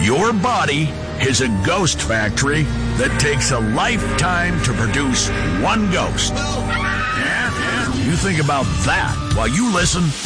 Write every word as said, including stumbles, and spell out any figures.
Your body is a ghost factory that takes a lifetime to produce one ghost. Yeah, yeah. You think about that while you listen